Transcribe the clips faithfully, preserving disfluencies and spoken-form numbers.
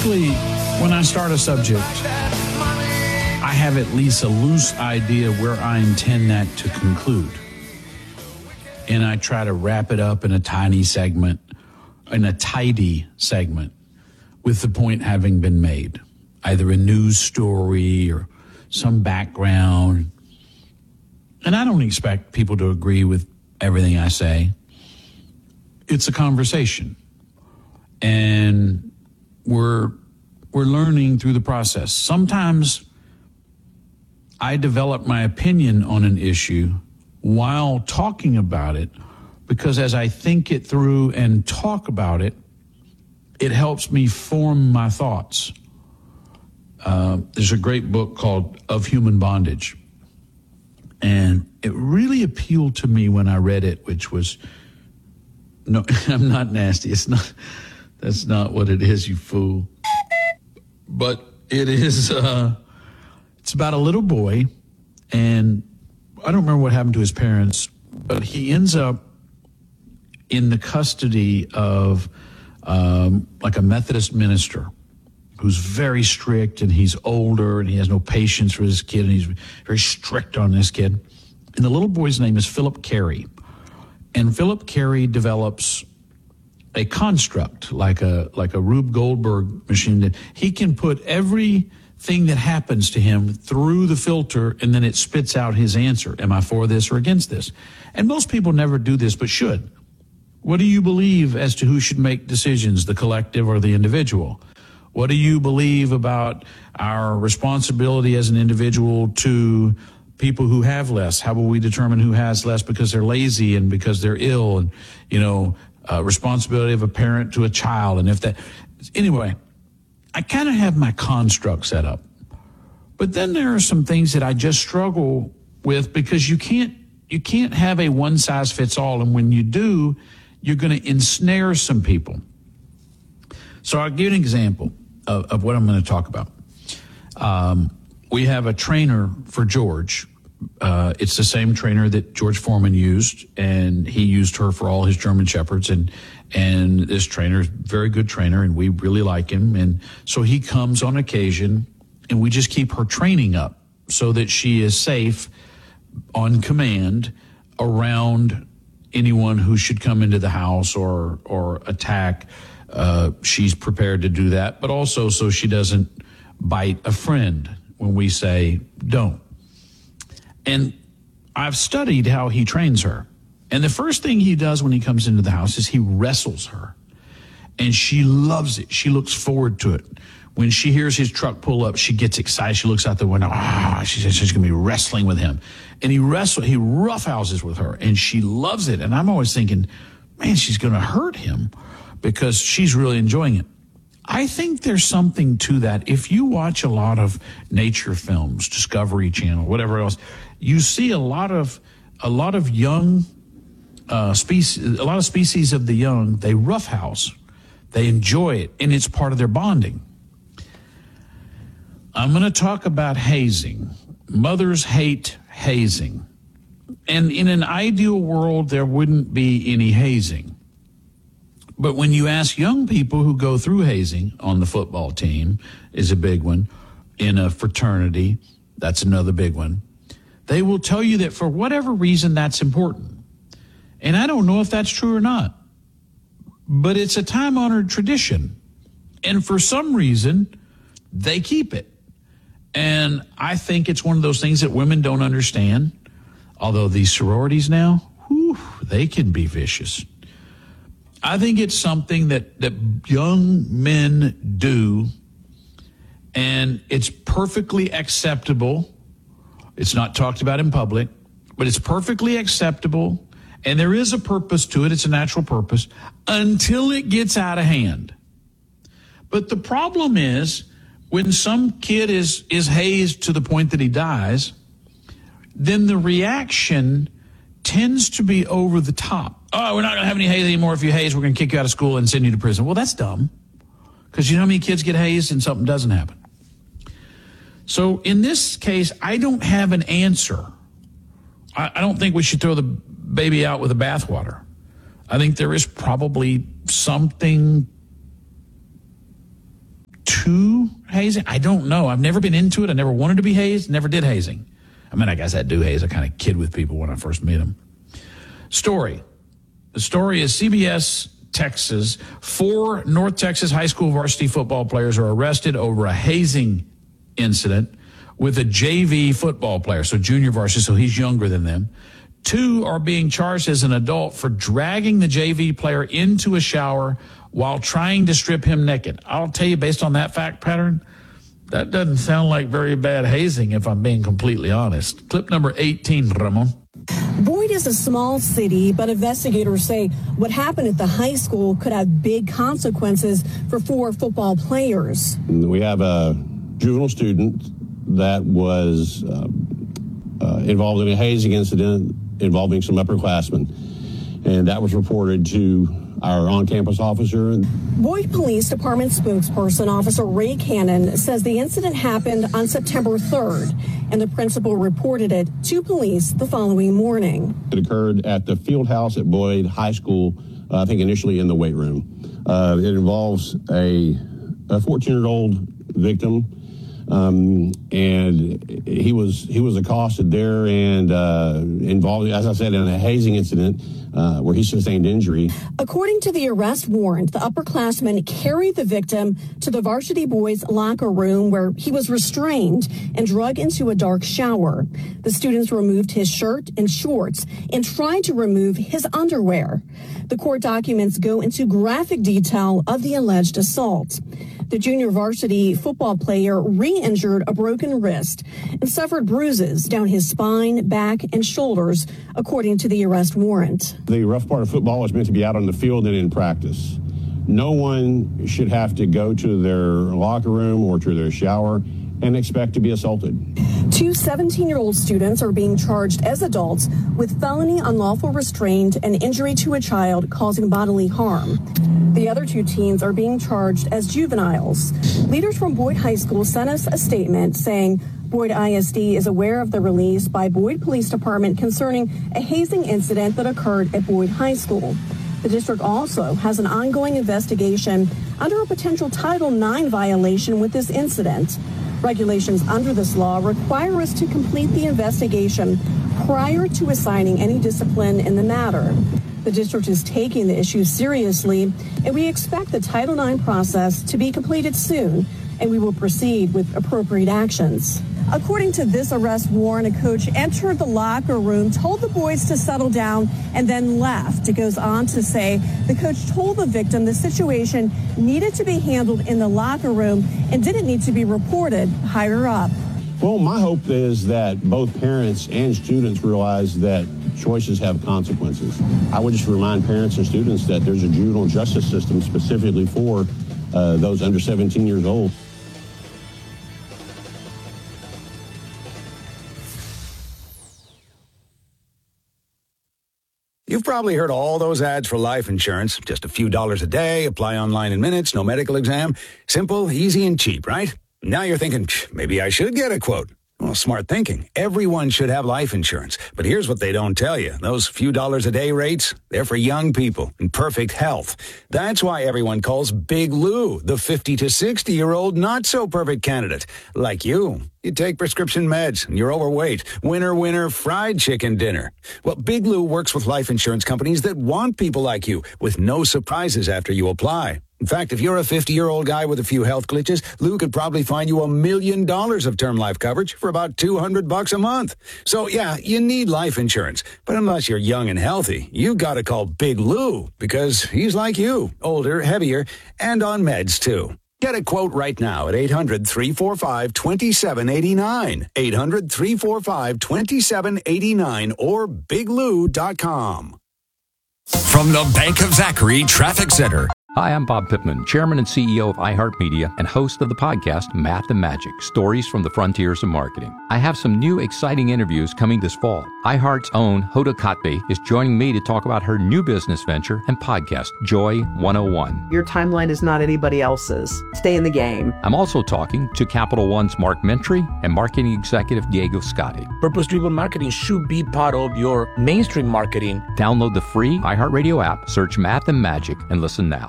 typically, when I start a subject, I have at least a loose idea where I intend that to conclude. And I try to wrap it up in a tiny segment, in a tidy segment, with the point having been made. Either a news story or some background. And I don't expect people to agree with everything I say. It's a conversation. And we're we're learning through the process. Sometimes I develop my opinion on an issue while talking about it, because as I think it through and talk about it, it helps me form my thoughts. Uh, there's a great book called Of Human Bondage. And it really appealed to me when I read it, which was, no, I'm not nasty. It's not, that's not what it is, you fool. But it is, uh, it's about a little boy, and I don't remember what happened to his parents, but he ends up in the custody of um, like a Methodist minister who's very strict, and he's older, and he has no patience for his kid, and he's very strict on this kid. And the little boy's name is Philip Carey. And Philip Carey develops a construct, like a like a Rube Goldberg machine, that he can put everything that happens to him through the filter, and then it spits out his answer. Am I for this or against this? And most people never do this, but should. What do you believe as to who should make decisions, the collective or the individual? What do you believe about our responsibility as an individual to people who have less? How will we determine who has less because they're lazy and because they're ill? And, you know, uh, responsibility of a parent to a child. And if that, anyway, I kind of have my construct set up. But then there are some things that I just struggle with, because you can't, you can't have a one size fits all. And when you do, you're going to ensnare some people. So I'll give you an example of, of what I'm going to talk about. Um, we have a trainer for George. Uh, it's the same trainer that George Foreman used, and he used her for all his German Shepherds. And and this trainer is a very good trainer, and we really like him. And so he comes on occasion, and we just keep her training up so that she is safe on command around anyone who should come into the house or or attack. Uh, she's prepared to do that, but also so she doesn't bite a friend when we say don't. And I've studied how he trains her. And the first thing he does when he comes into the house is he wrestles her. And she loves it. She looks forward to it. When she hears his truck pull up, she gets excited. She looks out the window. Ah, she says she's going to be wrestling with him. And he wrestles, he roughhouses with her, and she loves it. And I'm always thinking, man, she's going to hurt him, because she's really enjoying it. I think there's something to that. If you watch a lot of nature films, Discovery Channel, whatever else, you see a lot of a lot of young uh, species, a lot of species of the young. They roughhouse, they enjoy it, and it's part of their bonding. I'm going to talk about hazing. Mothers hate hazing, and in an ideal world, there wouldn't be any hazing. But when you ask young people who go through hazing, on the football team is a big one, in a fraternity, that's another big one, they will tell you that for whatever reason that's important. And I don't know if that's true or not, but it's a time-honored tradition. And for some reason, they keep it. And I think it's one of those things that women don't understand, although these sororities now, whew, they can be vicious. I think it's something that, that young men do, and it's perfectly acceptable. It's not talked about in public, but it's perfectly acceptable, and there is a purpose to it. It's a natural purpose until it gets out of hand. But the problem is, when some kid is, is hazed to the point that he dies, then the reaction tends to be over the top. Oh, we're not going to have any haze anymore. If you haze, we're going to kick you out of school and send you to prison. Well, that's dumb, because you know how many kids get hazed and something doesn't happen. So in this case, I don't have an answer. I, I don't think we should throw the baby out with the bathwater. I think there is probably something hazing? I don't know. I've never been into it. I never wanted to be hazed. Never did hazing. I mean, I guess I do haze. I kind of kid with people when I first meet them. Story. The story is C B S Texas. Four North Texas high school varsity football players are arrested over a hazing incident with a J V football player, so junior varsity, so he's younger than them. Two are being charged as an adult for dragging the J V player into a shower while trying to strip him naked. I'll tell you, based on that fact pattern, that doesn't sound like very bad hazing, if I'm being completely honest. Clip number eighteen, Ramon. Boyd is a small city, but investigators say what happened at the high school could have big consequences for four football players. We have a juvenile student that was uh, uh, involved in a hazing incident involving some upperclassmen, and that was reported to our on-campus officer. Boyd Police Department spokesperson, Officer Ray Cannon, says the incident happened on September third, and the principal reported it to police the following morning. It occurred at the field house at Boyd High School, uh, I think initially in the weight room. Uh, it involves a fourteen-year-old victim, um, and he was he was accosted there and uh, involved, as I said, in a hazing incident uh, where he sustained injury. According to the arrest warrant, the upperclassman carried the victim to the varsity boys' locker room where he was restrained and dragged into a dark shower. The students removed his shirt and shorts and tried to remove his underwear. The court documents go into graphic detail of the alleged assault. The junior varsity football player re-injured a broken wrist and suffered bruises down his spine, back, and shoulders, according to the arrest warrant. The rough part of football is meant to be out on the field and in practice. No one should have to go to their locker room or to their shower and expect to be assaulted. Two seventeen-year-old students are being charged as adults with felony unlawful restraint and injury to a child causing bodily harm. The other two teens are being charged as juveniles. Leaders from Boyd High School sent us a statement saying Boyd I S D is aware of the release by Boyd Police Department concerning a hazing incident that occurred at Boyd High School. The district also has an ongoing investigation under a potential Title nine violation with this incident. Regulations under this law require us to complete the investigation prior to assigning any discipline in the matter. The district is taking the issue seriously, and we expect the Title nine process to be completed soon, and we will proceed with appropriate actions. According to this arrest warrant, a coach entered the locker room, told the boys to settle down, and then left. It goes on to say the coach told the victim the situation needed to be handled in the locker room and didn't need to be reported higher up. Well, my hope is that both parents and students realize that choices have consequences. I would just remind parents and students that there's a juvenile justice system specifically for uh, those under seventeen years old. You've probably heard all those ads for life insurance. Just a few dollars a day, apply online in minutes, no medical exam. Simple, easy, and cheap, right? Now you're thinking, maybe I should get a quote. Well, smart thinking. Everyone should have life insurance. But here's what they don't tell you. Those few dollars a day rates, they're for young people in perfect health. That's why everyone calls Big Lou the fifty to sixty-year-old not-so-perfect candidate. Like you. You take prescription meds, and you're overweight. Winner, winner, fried chicken dinner. Well, Big Lou works with life insurance companies that want people like you, with no surprises after you apply. In fact, if you're a fifty-year-old guy with a few health glitches, Lou could probably find you a million dollars of term life coverage for about two hundred bucks a month. So, yeah, you need life insurance. But unless you're young and healthy, you gotta call Big Lou, because he's like you, older, heavier, and on meds, too. Get a quote right now at eight hundred, three four five, two seven eight nine, eight hundred, three four five, two seven eight nine, or big lou dot com. From the Bank of Zachary Traffic Center. Hi, I'm Bob Pittman, Chairman and C E O of iHeartMedia and host of the podcast Math and Magic, Stories from the Frontiers of Marketing. I have some new exciting interviews coming this fall. iHeart's own Hoda Kotb is joining me to talk about her new business venture and podcast, Joy one oh one. Your timeline is not anybody else's. Stay in the game. I'm also talking to Capital One's Mark Mentry and marketing executive Diego Scotti. Purpose-driven marketing should be part of your mainstream marketing. Download the free iHeartRadio app, search Math and Magic, and listen now.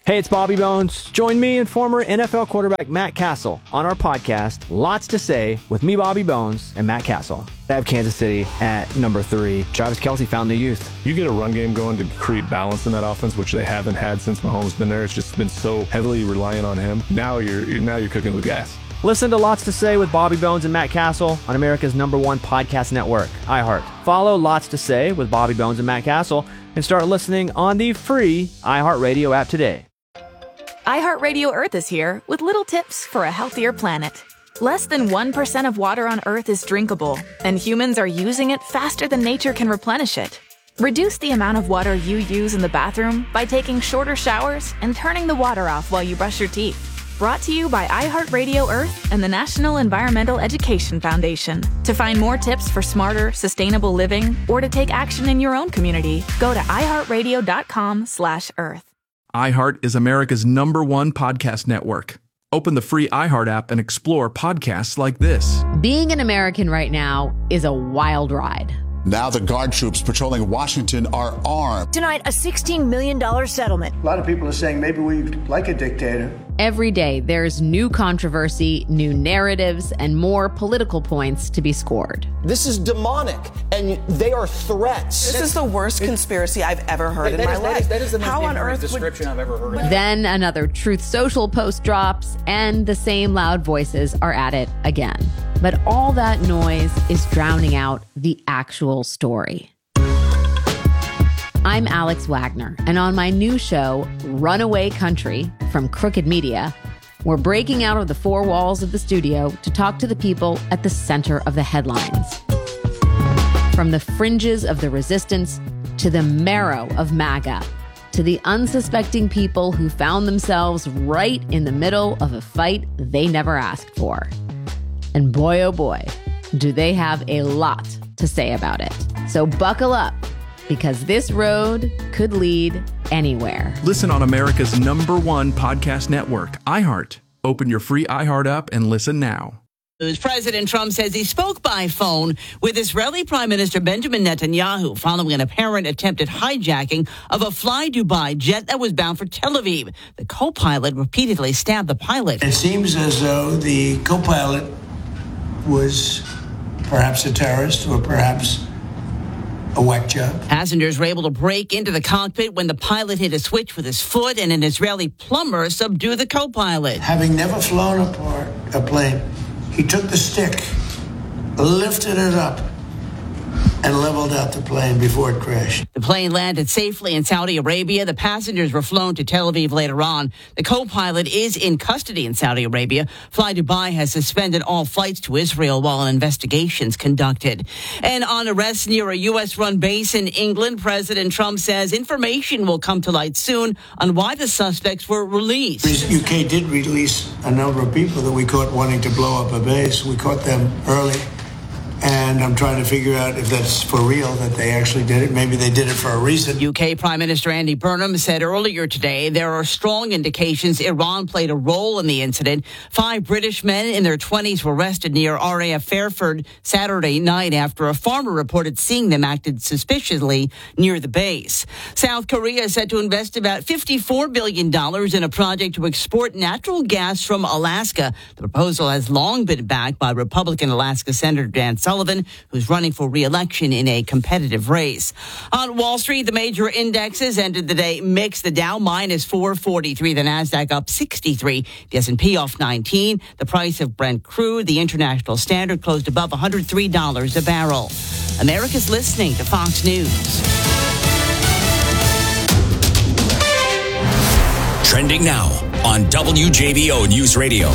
Hey, it's Bobby Bones. Join me and former N F L quarterback Matt Castle on our podcast, Lots to Say, with me, Bobby Bones, and Matt Castle. I have Kansas City at number three. Travis Kelce found the youth. You get a run game going to create balance in that offense, which they haven't had since Mahomes been there. It's just been so heavily reliant on him. Now you're now you're cooking with gas. Listen to Lots to Say with Bobby Bones and Matt Castle on America's number one podcast network, iHeart. Follow Lots to Say with Bobby Bones and Matt Castle and start listening on the free iHeartRadio app today. iHeartRadio Earth is here with little tips for a healthier planet. Less than one percent of water on Earth is drinkable, and humans are using it faster than nature can replenish it. Reduce the amount of water you use in the bathroom by taking shorter showers and turning the water off while you brush your teeth. Brought to you by iHeartRadio Earth and the National Environmental Education Foundation. To find more tips for smarter, sustainable living or to take action in your own community, go to iHeartRadio.com slash Earth. iHeart is America's number one podcast network. Open the free iHeart app and explore podcasts like this. Being an American right now is a wild ride. Now the guard troops patrolling Washington are armed. Tonight, a sixteen million dollars settlement. A lot of people are saying maybe we like a dictator. Every day, there's new controversy, new narratives, and more political points to be scored. This is demonic, and they are threats. This is the worst conspiracy I've ever heard in my is, life. That is, that is the most How on earth description would... I've ever heard. Then another Truth Social post drops, and the same loud voices are at it again. But all that noise is drowning out the actual story. I'm Alex Wagner, and on my new show, Runaway Country, from Crooked Media, we're breaking out of the four walls of the studio to talk to the people at the center of the headlines. From the fringes of the resistance to the marrow of MAGA, to the unsuspecting people who found themselves right in the middle of a fight they never asked for. And boy, oh boy, do they have a lot to say about it. So buckle up, because this road could lead anywhere. Listen on America's number one podcast network, iHeart. Open your free iHeart app and listen now. President Trump says he spoke by phone with Israeli Prime Minister Benjamin Netanyahu following an apparent attempted hijacking of a Fly Dubai jet that was bound for Tel Aviv. The co-pilot repeatedly stabbed the pilot. It seems as though the co-pilot was perhaps a terrorist or perhaps a whack job. Passengers were able to break into the cockpit when the pilot hit a switch with his foot and an Israeli plumber subdued the co-pilot. Having never flown a, part, a plane, he took the stick, lifted it up, and leveled out the plane before it crashed. The plane landed safely in Saudi Arabia. The passengers were flown to Tel Aviv later on. The co-pilot is in custody in Saudi Arabia. Fly Dubai has suspended all flights to Israel while an investigation is conducted. And on arrests near a U S-run base in England, President Trump says information will come to light soon on why the suspects were released. The U K did release a number of people that we caught wanting to blow up a base. We caught them early. And I'm trying to figure out if that's for real, that they actually did it. Maybe they did it for a reason. U K Prime Minister Andy Burnham said earlier today there are strong indications Iran played a role in the incident. Five British men in their twenties were arrested near R A F Fairford Saturday night after a farmer reported seeing them acted suspiciously near the base. South Korea is set to invest about fifty-four billion dollars in a project to export natural gas from Alaska. The proposal has long been backed by Republican Alaska Senator Dan Sullivan, who's running for re-election in a competitive race. On Wall Street, the major indexes ended the day mixed. The Dow minus four forty-three, the Nasdaq up sixty-three, the S and P off nineteen. The price of Brent crude, the International Standard, closed above one hundred three dollars a barrel. America's listening to Fox News. Trending now on W J B O News Radio.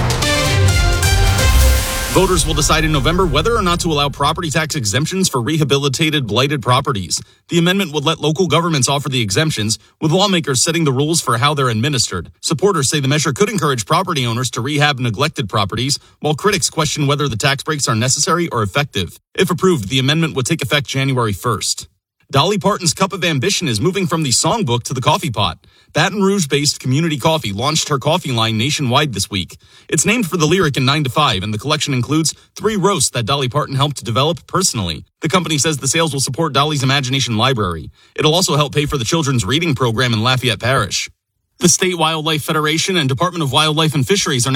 Voters will decide in November whether or not to allow property tax exemptions for rehabilitated blighted properties. The amendment would let local governments offer the exemptions, with lawmakers setting the rules for how they're administered. Supporters say the measure could encourage property owners to rehab neglected properties, while critics question whether the tax breaks are necessary or effective. If approved, the amendment would take effect January first. Dolly Parton's Cup of Ambition is moving from the songbook to the coffee pot. Baton Rouge-based Community Coffee launched her coffee line nationwide this week. It's named for the lyric in nine to five, and the collection includes three roasts that Dolly Parton helped develop personally. The company says the sales will support Dolly's Imagination Library. It'll also help pay for the children's reading program in Lafayette Parish. The State Wildlife Federation and Department of Wildlife and Fisheries are